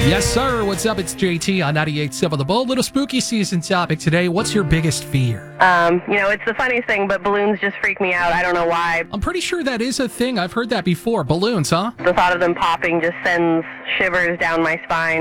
Yes, sir. What's up? It's JT on 98.7 The Bull. Little spooky season topic today. What's your biggest fear? It's the funniest thing, but balloons just freak me out. I don't know why. I'm pretty sure that is a thing. I've heard that before. Balloons, huh? The thought of them popping just sends shivers down my spine.